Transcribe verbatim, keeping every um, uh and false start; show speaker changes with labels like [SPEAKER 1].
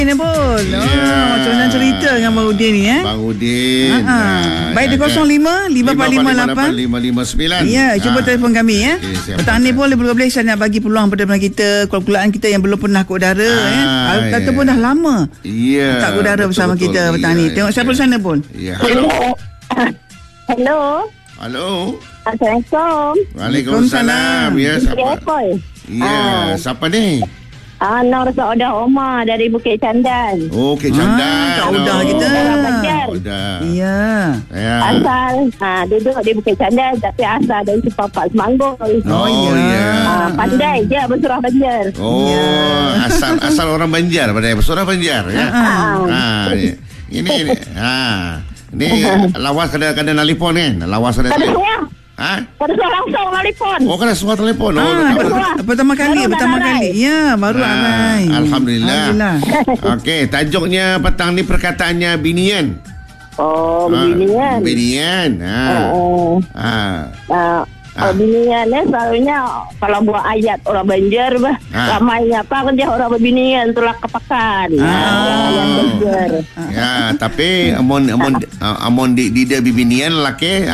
[SPEAKER 1] Ini pun.
[SPEAKER 2] Ya.
[SPEAKER 1] Oh, macam mana cerita dengan Bang Udin ni eh?
[SPEAKER 2] Bang Udin.
[SPEAKER 1] Ha. Baik di kosong lima lima empat lima lapan
[SPEAKER 2] lima lima sembilan.
[SPEAKER 1] Ya, cuba
[SPEAKER 2] Ha.
[SPEAKER 1] telefon kami ya.
[SPEAKER 2] Okey, siap.
[SPEAKER 1] Petang ni pun boleh-boleh saya nak bagi peluang pada kita, kulit-kulitan kita yang belum pernah ke udara ya.
[SPEAKER 2] Ah,
[SPEAKER 1] Ataupun
[SPEAKER 2] ya.
[SPEAKER 1] dah lama
[SPEAKER 2] Ya.
[SPEAKER 1] tak ke udara bersama
[SPEAKER 2] betul-betul.
[SPEAKER 1] kita petang ni.
[SPEAKER 2] Ya,
[SPEAKER 1] Tengok
[SPEAKER 2] ya,
[SPEAKER 1] siapa
[SPEAKER 2] ya.
[SPEAKER 1] di sana pun.
[SPEAKER 2] Ya.
[SPEAKER 3] Hello. Hello.
[SPEAKER 2] Halo.
[SPEAKER 3] Assalamualaikum.
[SPEAKER 2] Waalaikumsalam. Ya, siapa?
[SPEAKER 3] Siapa?
[SPEAKER 2] Ya,
[SPEAKER 3] Ah.
[SPEAKER 2] siapa ni?
[SPEAKER 3] Ah, Nur Saudah Omar dari Bukit Candan.
[SPEAKER 2] Okey, Candan.
[SPEAKER 1] Kak Udah
[SPEAKER 2] Oh.
[SPEAKER 1] kita.
[SPEAKER 3] Orang Banjar.
[SPEAKER 2] Udah.
[SPEAKER 1] Ya.
[SPEAKER 2] Ya.
[SPEAKER 3] Asal ah, duduk di Bukit Candan tapi asal dari Sepapak Semanggol.
[SPEAKER 2] Oh,
[SPEAKER 1] ya.
[SPEAKER 2] ya.
[SPEAKER 3] Ah, pandai je bersurah Banjar.
[SPEAKER 2] Oh,
[SPEAKER 1] Ya.
[SPEAKER 2] asal asal orang Banjar, pada Bersurah Banjar ya.
[SPEAKER 3] Ah.
[SPEAKER 2] Ha, ini ini ini. Ha. Ni lawas kada kada nelpon kan? Lawas kada.
[SPEAKER 3] Pada suara.
[SPEAKER 2] Ha?
[SPEAKER 3] Pada suara langsung telefon.
[SPEAKER 2] Oh, kada suara telefon. Oh,
[SPEAKER 1] Ah,
[SPEAKER 2] tak-
[SPEAKER 1] per- pertama kali,
[SPEAKER 3] Baru
[SPEAKER 1] pertama
[SPEAKER 3] nak
[SPEAKER 1] kali.
[SPEAKER 3] arai.
[SPEAKER 1] Ya, baru
[SPEAKER 2] Ah,
[SPEAKER 1] arai.
[SPEAKER 2] Alhamdulillah.
[SPEAKER 1] Alhamdulillah.
[SPEAKER 2] Okey, tajuknya petang ni perkataannya binian.
[SPEAKER 3] Oh,
[SPEAKER 2] Ah,
[SPEAKER 3] binian.
[SPEAKER 2] Binian. Ha.
[SPEAKER 3] Oh,
[SPEAKER 2] Ha.
[SPEAKER 3] ah,
[SPEAKER 2] Ah.
[SPEAKER 3] oh, binian ni selalunya kalau buat ayat orang Banjar bah,
[SPEAKER 2] Ah.
[SPEAKER 3] ramainya apa kerja orang berbinian tulah kepakan.
[SPEAKER 1] Ah.
[SPEAKER 3] Ayat Banjar.
[SPEAKER 2] Ya, tapi amon amon amon di di dia bibinian laki